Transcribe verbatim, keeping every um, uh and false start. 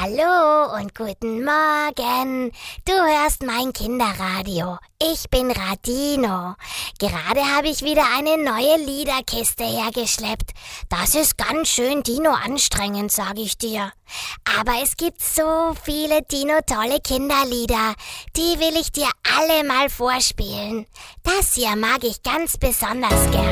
Hallo und guten Morgen. Du hörst mein Kinderradio. Ich bin Radino. Gerade habe ich wieder eine neue Liederkiste hergeschleppt. Das ist ganz schön Dino-anstrengend, sage ich dir. Aber es gibt so viele Dino-tolle Kinderlieder. Die will ich dir alle mal vorspielen. Das hier mag ich ganz besonders gern.